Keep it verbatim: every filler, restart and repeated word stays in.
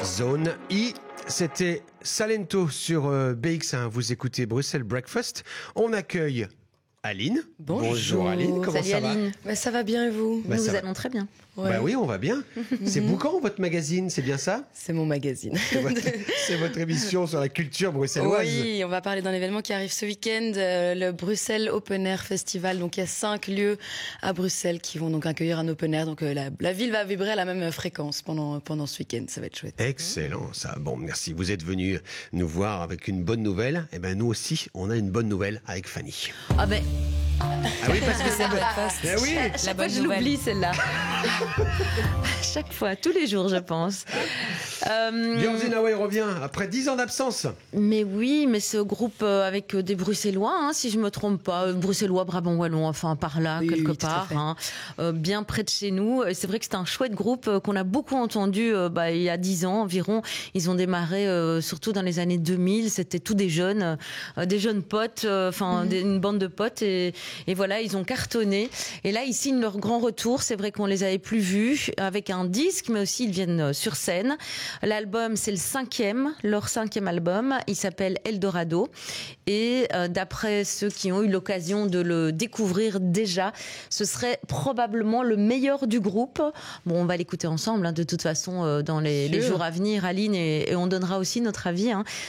Zone I. C'était Salento sur euh, B X un. Vous écoutez Bruxelles Breakfast. On accueille Aline. Bonjour, Bonjour Aline, comment Salut ça Aline. va bah, Ça va bien et vous bah, Nous va. allons très bien. Ouais. Bah oui, on va bien. C'est Boucan, votre magazine, c'est bien ça? C'est mon magazine. C'est votre, c'est votre émission sur la culture bruxelloise. Oui, on va parler d'un événement qui arrive ce week-end, euh, le Bruxelles Open Air Festival. Donc il y a cinq lieux à Bruxelles qui vont donc accueillir un open air. Donc euh, la, la ville va vibrer à la même fréquence pendant, pendant ce week-end. Ça va être chouette. Excellent, ça. Bon, merci. Vous êtes venus nous voir avec une bonne nouvelle. Eh ben nous aussi, on a une bonne nouvelle avec Fanny. Ah ben... Ah oui, parce que c'est breakfast. Eh oui. La Chaque bonne fois, je nouvelle. l'oublie celle-là. Chaque fois, tous les jours, je pense. Euh, Girls in Hawaii revient après dix ans d'absence. mais oui, mais c'est au groupe euh, avec euh, des Bruxellois, hein, si je me trompe pas, euh, Bruxellois, Brabant wallon, enfin par là Oui, quelque oui, tout à part, fait. hein, euh, bien près de chez nous. Et c'est vrai que c'est un chouette groupe euh, qu'on a beaucoup entendu euh, bah, il y a dix ans environ. Ils ont démarré euh, surtout dans les années deux mille. C'était tous des jeunes, euh, des jeunes potes, enfin euh, mm-hmm. une bande de potes, et, et voilà, ils ont cartonné. Et là, ils signent leur grand retour. C'est vrai qu'on les avait plus vus avec un disque, mais aussi ils viennent sur scène. L'album, c'est le cinquième, leur cinquième album. Il s'appelle Eldorado. Et euh, d'après ceux qui ont eu l'occasion de le découvrir déjà, ce serait probablement le meilleur du groupe. Bon, on va l'écouter ensemble, hein, de toute façon, euh, dans les, les jours à venir, Aline, et, et on donnera aussi notre avis, hein,